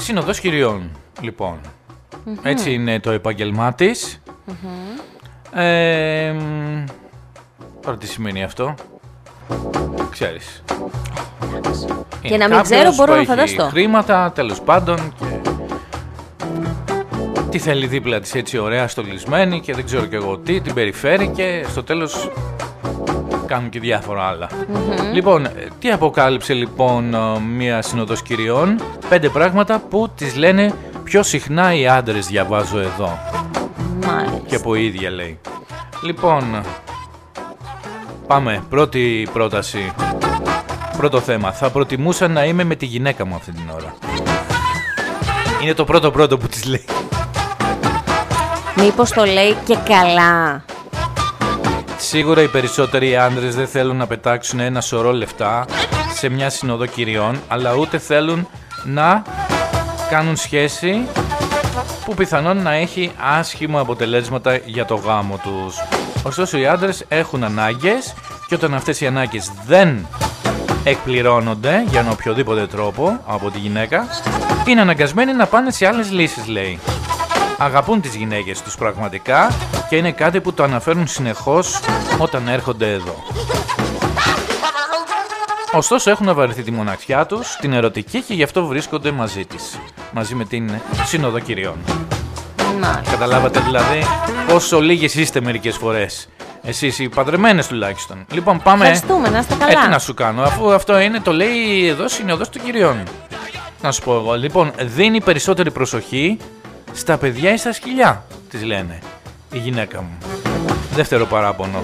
Σύνοδος Κυριών, λοιπόν. Έτσι είναι το επάγγελμά της. Τώρα τι σημαίνει αυτό? Ξέρεις. Και να μην ξέρω, μπορώ να φανταστώ. Χρήματα, τέλος πάντων, και τι θέλει δίπλα της, έτσι ωραία στολισμένη και δεν ξέρω κι εγώ τι, την περιφέρει και στο τέλος κάνουν και διάφορα άλλα. Λοιπόν, τι αποκάλυψε λοιπόν μία Σύνοδος Κυριών? 5 πράγματα που τις λένε πιο συχνά οι άντρες, διαβάζω εδώ. Μάλιστα. Και από η ίδια λέει. Λοιπόν, πάμε, πρώτη πρόταση. Πρώτο θέμα, θα προτιμούσα να είμαι με τη γυναίκα μου αυτή την ώρα. Είναι το πρώτο που της λέει. Μήπως το λέει και καλά? Σίγουρα οι περισσότεροι άντρες δεν θέλουν να πετάξουν ένα σωρό λεφτά σε μια Σύνοδο Κυριών, αλλά ούτε θέλουν να κάνουν σχέση που πιθανόν να έχει άσχημα αποτελέσματα για το γάμο τους. Ωστόσο οι άντρες έχουν ανάγκες και όταν αυτές οι ανάγκες δεν εκπληρώνονται για έναν οποιοδήποτε τρόπο από τη γυναίκα, είναι αναγκασμένοι να πάνε σε άλλες λύσεις, λέει. Αγαπούν τις γυναίκες τους πραγματικά και είναι κάτι που το αναφέρουν συνεχώς όταν έρχονται εδώ. Ωστόσο έχουν βαρεθεί τη μοναξιά τους, την ερωτική, και γι' αυτό βρίσκονται μαζί της. Μαζί με την Σύνοδο Κυριών. Καταλάβατε δηλαδή πόσο λίγες είστε μερικές φορές. Εσείς οι παντρεμένες τουλάχιστον. Λοιπόν, πάμε. Ευχαριστούμε, να είστε καλά. Τι να σου κάνω, αφού αυτό είναι, το λέει εδώ Σύνοδος των Κυριών. Να σου πω εγώ. Λοιπόν, δίνει περισσότερη προσοχή στα παιδιά ή στα σκυλιά, της λένε η γυναίκα μου. Δεύτερο παράπονο.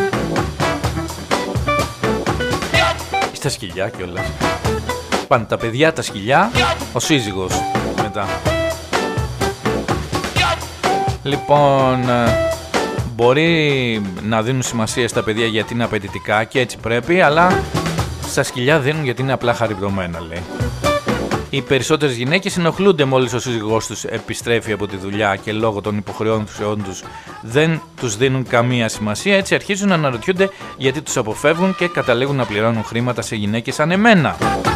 Ή στα σκυλιά κιόλας. Πάνε τα παιδιά, τα σκυλιά, ο σύζυγος μετά. Λοιπόν, μπορεί να δίνουν σημασία στα παιδιά γιατί είναι απαιτητικά και έτσι πρέπει, αλλά στα σκυλιά δίνουν γιατί είναι απλά χαριτωμένα, λέει. Οι περισσότερες γυναίκες ενοχλούνται μόλις ο σύζυγός τους επιστρέφει από τη δουλειά και λόγω των υποχρεώσεών τους δεν τους δίνουν καμία σημασία. Έτσι αρχίζουν να αναρωτιούνται γιατί τους αποφεύγουν και καταλήγουν να πληρώνουν χρήματα σε γυναίκες σαν εμένα.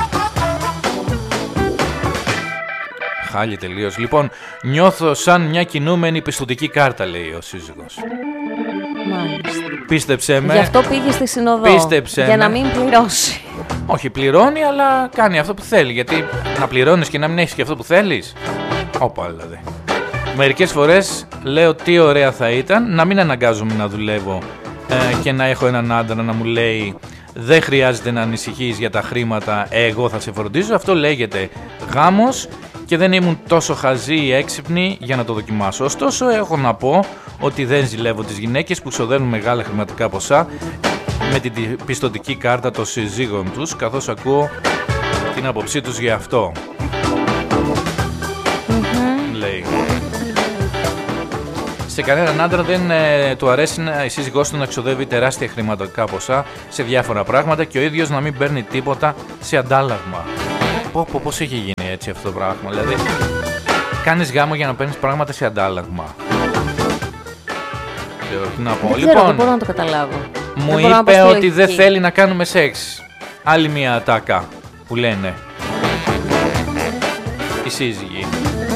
Χάλια τελείως. Λοιπόν, νιώθω σαν μια κινούμενη πιστωτική κάρτα, λέει ο σύζυγος. Μάλιστα. Πίστεψέ με. Γι' αυτό πήγε στη Συνοδό. Πίστεψέ για με. να μην πληρώσει. Όχι, πληρώνει, αλλά κάνει αυτό που θέλει. Γιατί να πληρώνεις και να μην έχεις και αυτό που θέλεις. Όπα, δηλαδή. Μερικές φορές λέω τι ωραία θα ήταν να μην αναγκάζομαι να δουλεύω και να έχω έναν άντρα να μου λέει δεν χρειάζεται να ανησυχείς για τα χρήματα, εγώ θα σε φροντίζω. Αυτό λέγεται γάμος και δεν ήμουν τόσο χαζή ή έξυπνη για να το δοκιμάσω. Ωστόσο, έχω να πω ότι δεν ζηλεύω τις γυναίκες που ξοδεύουν μεγάλα χρηματικά ποσά με την πιστωτική κάρτα των συζύγων τους, καθώς ακούω την άποψή τους για αυτό. Λέει. Σε κανέναν άντρα δεν του αρέσει η σύζυγός του να ξοδεύει τεράστια χρηματικά ποσά σε διάφορα πράγματα και ο ίδιος να μην παίρνει τίποτα σε αντάλλαγμα. Πώς έχει γίνει έτσι αυτό το πράγμα? Δηλαδή, κάνεις γάμο για να παίρνεις πράγματα σε αντάλλαγμα. Τι να πω. Δεν μπορώ να το καταλάβω. Μου είπε ότι δεν θέλει να κάνουμε σεξ. Άλλη μια ατάκα που λένε οι σύζυγοι.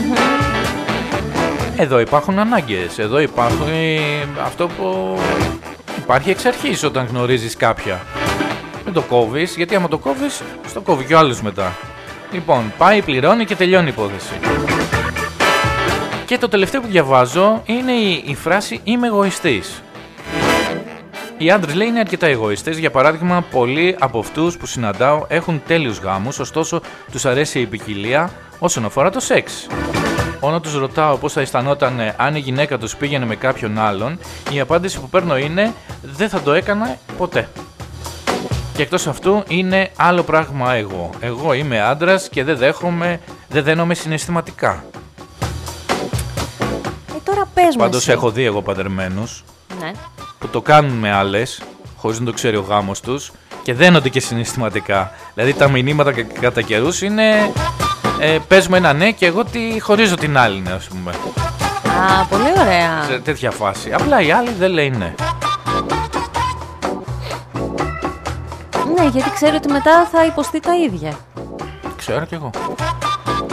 Εδώ υπάρχουν ανάγκες. Εδώ υπάρχει αυτό που υπάρχει εξ αρχής όταν γνωρίζεις κάποια. Μην το κόβεις, γιατί άμα το κόβεις, στο κόβει κι ο άλλος μετά. Λοιπόν, πάει, πληρώνει και τελειώνει η υπόθεση. Και το τελευταίο που διαβάζω είναι η φράση «Είμαι εγωιστής». Οι άντρες, λέει, είναι αρκετά εγωιστές. Για παράδειγμα, πολλοί από αυτούς που συναντάω έχουν τέλειους γάμους, ωστόσο τους αρέσει η ποικιλία όσον αφορά το σεξ. Όταν τους ρωτάω πώς θα αισθανόταν αν η γυναίκα τους πήγαινε με κάποιον άλλον, η απάντηση που παίρνω είναι «Δεν θα το έκανα ποτέ». Και εκτός αυτού είναι άλλο πράγμα εγώ. Εγώ είμαι άντρας και δεν δένομαι συναισθηματικά. Τώρα πες μου. Πάντως έχω δει εγώ παντρεμένους, ναι, που το κάνουν με άλλες, χωρίς να το ξέρει ο γάμος τους, και δένονται και συναισθηματικά. Δηλαδή τα μηνύματα κατά καιρούς είναι πες μου ένα ναι και εγώ χωρίζω την άλλη, ας πούμε. Α, πολύ ωραία. Σε τέτοια φάση. Απλά η άλλη δεν λέει ναι. Ναι, γιατί ξέρει ότι μετά θα υποστεί τα ίδια. Ξέρω κι εγώ.